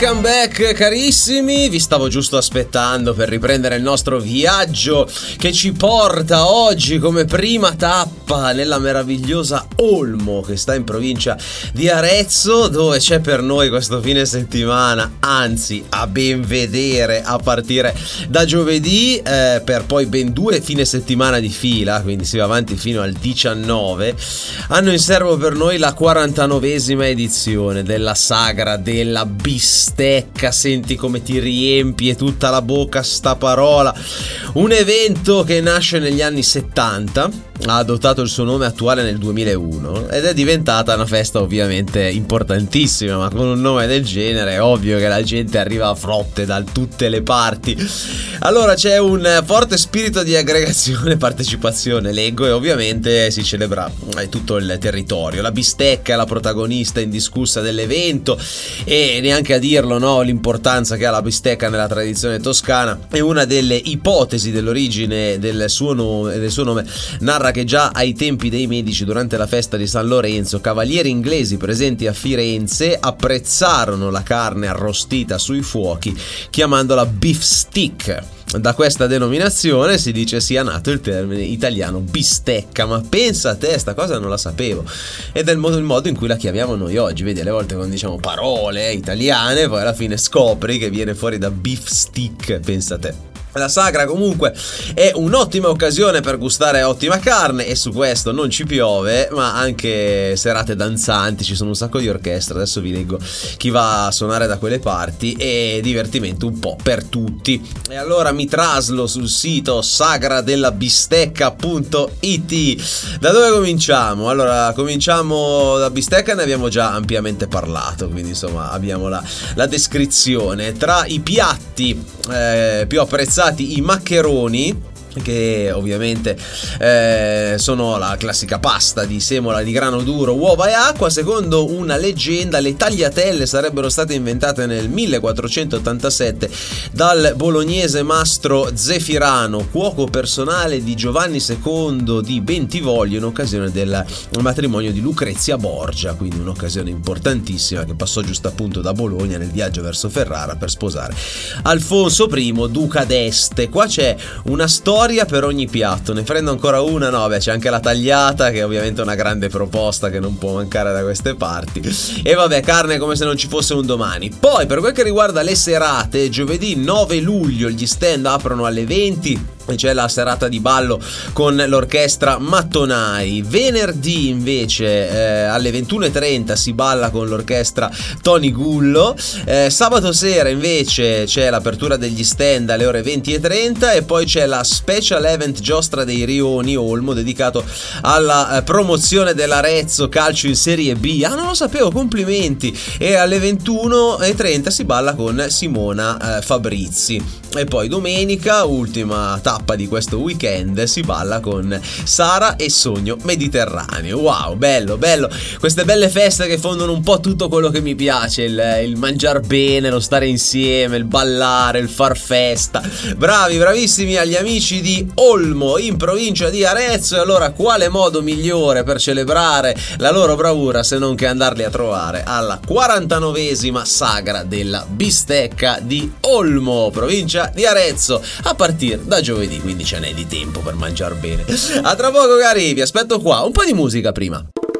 Welcome back carissimi, vi stavo giusto aspettando per riprendere il nostro viaggio che ci porta oggi come prima tappa nella meravigliosa Olmo, che sta in provincia di Arezzo, dove c'è per noi questo fine settimana, anzi a ben vedere a partire da giovedì, per poi ben 2 fine settimana di fila, quindi si va avanti fino al 19. Hanno in serbo per noi la 49esima edizione della sagra della bistecca. Senti come ti riempie tutta la bocca sta parola. Un evento che nasce negli anni 70, ha adottato il suo nome attuale nel 2001 ed è diventata una festa ovviamente importantissima, ma con un nome del genere è ovvio che la gente arriva a frotte da tutte le parti. Allora c'è un forte spirito di aggregazione e partecipazione, leggo, e ovviamente si celebra tutto il territorio. La bistecca è la protagonista indiscussa dell'evento e neanche a dirlo, no, l'importanza che ha la bistecca nella tradizione toscana. E una delle ipotesi dell'origine del suo nome narra che già ai tempi dei Medici, durante la festa di San Lorenzo, cavalieri inglesi presenti a Firenze apprezzarono la carne arrostita sui fuochi chiamandola beef stick. Da questa denominazione si dice sia nato il termine italiano bistecca, ma pensa a te, sta cosa non la sapevo, ed è il modo in cui la chiamiamo noi oggi. Vedi, alle volte quando diciamo parole italiane poi alla fine scopri che viene fuori da beef stick, pensa a te. La sagra comunque è un'ottima occasione per gustare ottima carne, e su questo non ci piove, ma anche serate danzanti, ci sono un sacco di orchestre, adesso vi leggo chi va a suonare da quelle parti, e divertimento un po' per tutti. E allora mi traslo sul sito sagradellabistecca.it. Da dove cominciamo? Allora cominciamo da bistecca, ne abbiamo già ampiamente parlato, quindi insomma abbiamo la descrizione. Tra i piatti più apprezzati i maccheroni, che ovviamente sono la classica pasta di semola di grano duro, uova e acqua. Secondo una leggenda le tagliatelle sarebbero state inventate nel 1487 dal bolognese mastro Zefirano, cuoco personale di Giovanni II di Bentivoglio, in occasione del matrimonio di Lucrezia Borgia, quindi un'occasione importantissima, che passò giusto appunto da Bologna nel viaggio verso Ferrara per sposare Alfonso I, duca d'Este. Qua c'è una storia per ogni piatto, ne prendo ancora una. No, beh, c'è anche la tagliata, che è ovviamente una grande proposta che non può mancare da queste parti, e vabbè, carne come se non ci fosse un domani. Poi per quel che riguarda le serate, giovedì 9 luglio gli stand aprono alle 20 e c'è la serata di ballo con l'orchestra Mattonai. Venerdì invece alle 21:30 si balla con l'orchestra Tony Gullo. Sabato sera invece c'è l'apertura degli stand alle ore 20:30 e poi c'è la special event Giostra dei Rioni Olmo, dedicato alla promozione dell'Arezzo calcio in Serie B. Ah, non lo sapevo, complimenti. E alle 21:30 si balla con Simona Fabrizi. E poi domenica, ultima tappa di questo weekend, si balla con Sara e Sogno Mediterraneo. Wow, bello, bello. Queste belle feste che fondono un po' tutto quello che mi piace, il mangiar bene, lo stare insieme, il ballare, il far festa. Bravi, bravissimi agli amici di Olmo in provincia di Arezzo. E allora quale modo migliore per celebrare la loro bravura se non che andarli a trovare alla 49esima sagra della bistecca di Olmo, provincia di Arezzo, a partire da giovedì, quindi ce n'è di tempo per mangiar bene. A tra poco cari, vi aspetto qua, un po' di musica prima.